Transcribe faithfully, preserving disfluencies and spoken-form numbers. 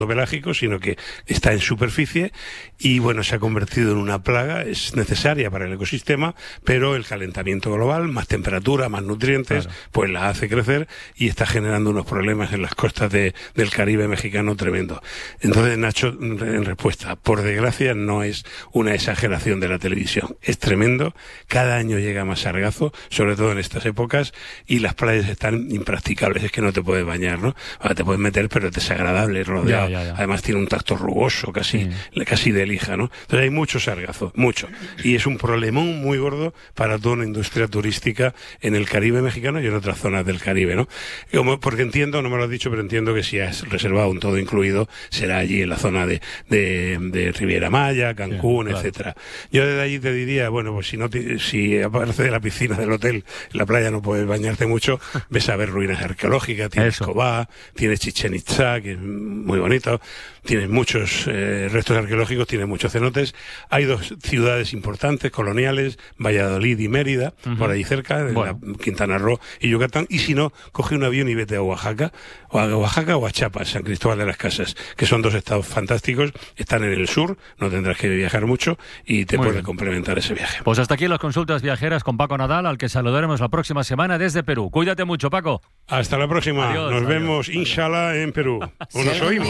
pelágico, sino que está en superficie y bueno, se ha convertido en una plaga, es necesaria para el ecosistema, pero el calentamiento global, más temperatura, más nutrientes, claro, pues la hace crecer y está generando unos problemas en las costas de, del Caribe mexicano tremendo. Entonces, Nacho, en respuesta, por desgracia no es una exageración de la televisión, es tremendo, cada año llega más sargazo, sobre todo en estas épocas, y las playas están impracticables, es que no te puedes bañar, ¿no? Ahora te puedes meter, pero es desagradable, rodeado. Ya, ya, ya. Además tiene un tacto rugoso, casi, sí, casi de lija, ¿no? Entonces hay mucho sargazo, mucho. Y es un problemón muy gordo para toda una industria turística en el Caribe mexicano y en otras zonas del Caribe, ¿no? Como, porque entiendo, no me lo has dicho, pero entiendo que si has reservado un todo incluido, será allí en la zona de, de, de Riviera Maya, Cancún, sí, claro, etcétera. Yo desde allí te diría, bueno, pues si no te, si aparte de la piscina del hotel, en la playa no puedes bañarte mucho, ves a ver ruinas arqueológicas, tienes Cobá, tienes Chichén Itzá, que es muy bonito, tienes muchos eh, restos arqueológicos, tienes muchos cenotes. Hay dos ciudades importantes, coloniales, Valladolid y Mérida, uh-huh, por ahí cerca, de bueno, la Quintana Roo y Yucatán. Y si no, coge un avión y vete a Oaxaca, o a Oaxaca o a Chiapas, San Cristóbal de las Casas, que son dos estados fantásticos, están en el sur, no tendrás que viajar mucho y te muy puede bien complementar ese viaje. Pues hasta aquí las consultas viajeras con Paco Nadal, al que saludaremos la próxima semana desde Perú. Cuídate mucho, Paco. Hasta la próxima. Adiós, Nos adiós, vemos, adiós, inshallah, en Perú. O nos oímos.